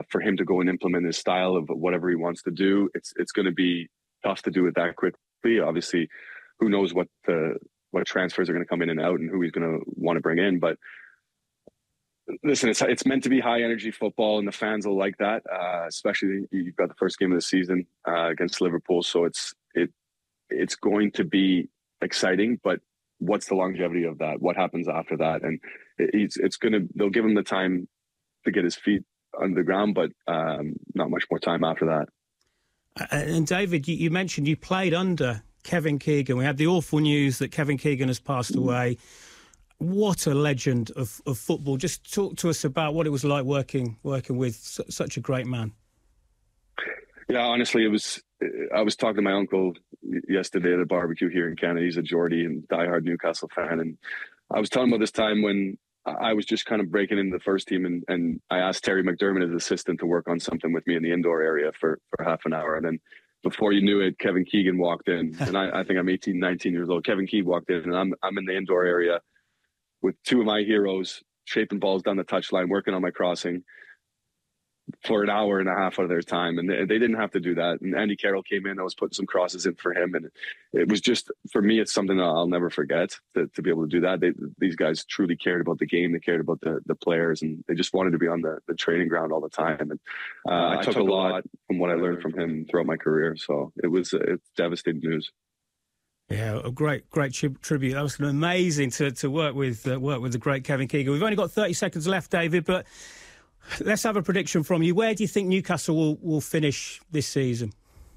for him to go and implement his style of whatever he wants to do, it's going to be tough to do it that quickly. Obviously, who knows what transfers are going to come in and out and who he's going to want to bring in. But listen, it's meant to be high energy football, and the fans will like that. Especially you've got the first game of the season against Liverpool, so it's going to be exciting. But what's the longevity of that? What happens after that? And they'll give him the time to get his feet under the ground, but not much more time after that. And David, you mentioned you played under Kevin Keegan. We had the awful news that Kevin Keegan has passed away. What a legend of football. Just talk to us about what it was like working with such a great man. Yeah, honestly, I was talking to my uncle yesterday at a barbecue here in Canada. He's a Geordie and diehard Newcastle fan. And I was telling him about this time when I was just kind of breaking into the first team, and I asked Terry McDermott, his assistant, to work on something with me in the indoor area for half an hour. And then before you knew it, Kevin Keegan walked in. And I think I'm 18, 19 years old. Kevin Keegan walked in, and I'm in the indoor area with two of my heroes shaping balls down the touchline, working on my crossing for an hour and a half out of their time. And they didn't have to do that. And Andy Carroll came in. I was putting some crosses in for him. And it was just, for me, it's something that I'll never forget, to be able to do that. These guys truly cared about the game. They cared about the players, and they just wanted to be on the training ground all the time. And I took a lot from what I learned from him throughout my career. So it's devastating news. Yeah, a great tribute. That was amazing to work with the great Kevin Keegan. We've only got 30 seconds left, David, but let's have a prediction from you. Where do you think Newcastle will finish this season?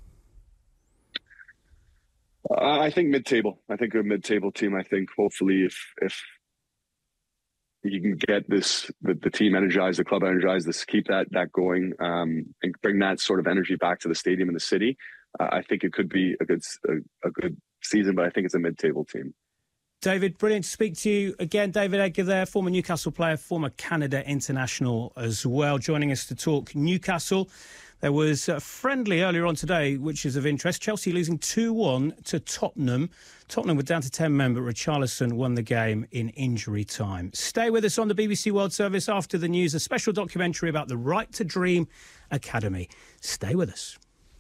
I think mid-table. I think a mid-table team. I think hopefully if you can get the team energized, the club energized, keep that going, and bring that sort of energy back to the stadium and the city, I think it could be a good season, but I think it's a mid-table team. David, brilliant to speak to you again. David Edgar there, former Newcastle player, former Canada international as well, joining us to talk Newcastle. There was a friendly earlier on today, which is of interest. Chelsea losing 2-1 to Tottenham. Tottenham were down to 10 men, but Richarlison won the game in injury time. Stay with us on the BBC World Service after the news, a special documentary about the Right to Dream Academy. Stay with us.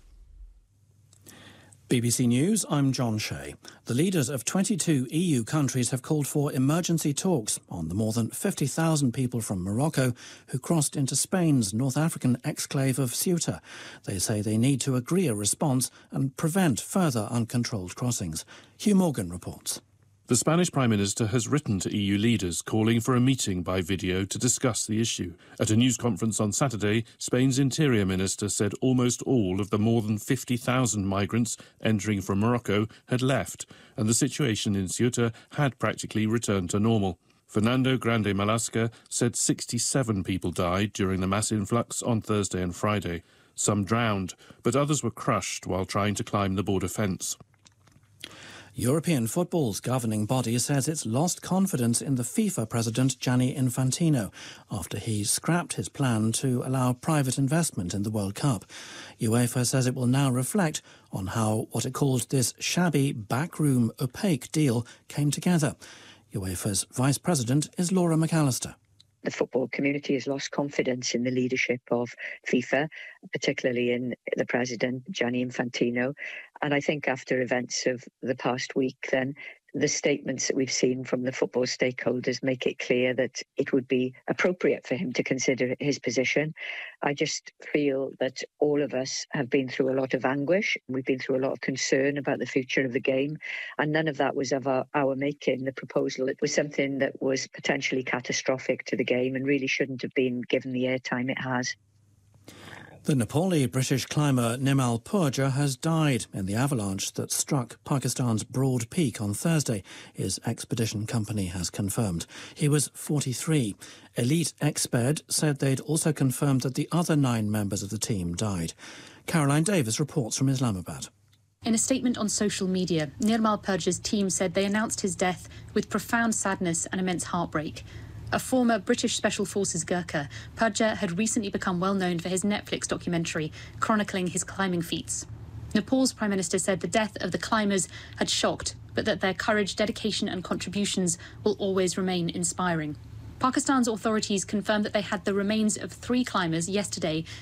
BBC News, I'm John Shea. The leaders of 22 EU countries have called for emergency talks on the more than 50,000 people from Morocco who crossed into Spain's North African exclave of Ceuta. They say they need to agree a response and prevent further uncontrolled crossings. Hugh Morgan reports. The Spanish Prime Minister has written to EU leaders calling for a meeting by video to discuss the issue. At a news conference on Saturday, Spain's Interior Minister said almost all of the more than 50,000 migrants entering from Morocco had left, and the situation in Ceuta had practically returned to normal. Fernando Grande Malasca said 67 people died during the mass influx on Thursday and Friday. Some drowned, but others were crushed while trying to climb the border fence. European football's governing body says it's lost confidence in the FIFA president Gianni Infantino after he scrapped his plan to allow private investment in the World Cup. UEFA says it will now reflect on how what it calls this shabby, backroom, opaque deal came together. UEFA's vice president is Laura McAllister. The football community has lost confidence in the leadership of FIFA, particularly in the president, Gianni Infantino. And I think after events of the past week, then the statements that we've seen from the football stakeholders make it clear that it would be appropriate for him to consider his position. I just feel that all of us have been through a lot of anguish. We've been through a lot of concern about the future of the game, and none of that was of our making. The proposal, it was something that was potentially catastrophic to the game and really shouldn't have been given the airtime it has. The Nepali British climber Nimal Purja has died in the avalanche that struck Pakistan's Broad Peak on Thursday, his expedition company has confirmed. He was 43. Elite Exped said they'd also confirmed that the other 9 members of the team died. Caroline Davis reports from Islamabad. In a statement on social media, Nirmal Purja's team said they announced his death with profound sadness and immense heartbreak. A former British Special Forces Gurkha, Purja had recently become well known for his Netflix documentary chronicling his climbing feats. Nepal's Prime Minister said the death of the climbers had shocked, but that their courage, dedication and contributions will always remain inspiring. Pakistan's authorities confirmed that they had the remains of 3 climbers yesterday